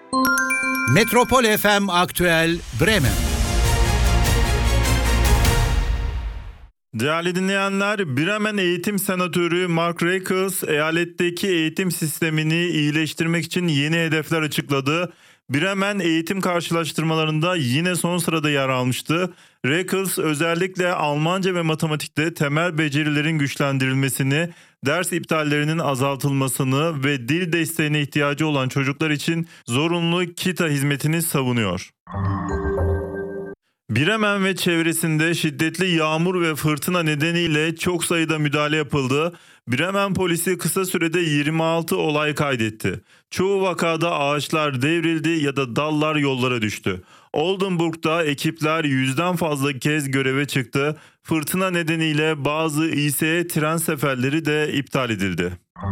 Metropol FM Aktüel Bremen. Değerli dinleyenler, Bremen Eğitim Senatörü Mark Reckels, eyaletteki eğitim sistemini iyileştirmek için yeni hedefler açıkladı. Bremen eğitim karşılaştırmalarında yine son sırada yer almıştı. Reckels özellikle Almanca ve matematikte temel becerilerin güçlendirilmesini, ders iptallerinin azaltılmasını ve dil desteğine ihtiyacı olan çocuklar için zorunlu kita hizmetini savunuyor. Bremen ve çevresinde şiddetli yağmur ve fırtına nedeniyle çok sayıda müdahale yapıldı. Bremen polisi kısa sürede 26 olay kaydetti. Çoğu vakada ağaçlar devrildi ya da dallar yollara düştü. Oldenburg'da ekipler 100'den fazla kez göreve çıktı. Fırtına nedeniyle bazı ICE tren seferleri de iptal edildi.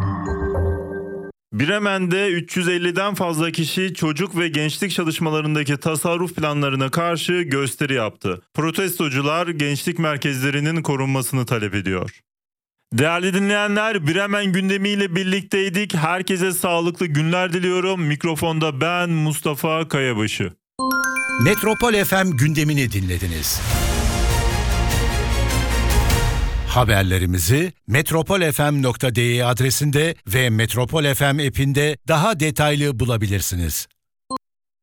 Bremen'de 350'den fazla kişi çocuk ve gençlik çalışmalarındaki tasarruf planlarına karşı gösteri yaptı. Protestocular gençlik merkezlerinin korunmasını talep ediyor. Değerli dinleyenler, Bremen gündemiyle birlikteydik. Herkese sağlıklı günler diliyorum. Mikrofonda ben Mustafa Kayabaşı. Metropol FM gündemini dinlediniz. Haberlerimizi metropolfm.de adresinde ve Metropol FM app'inde daha detaylı bulabilirsiniz.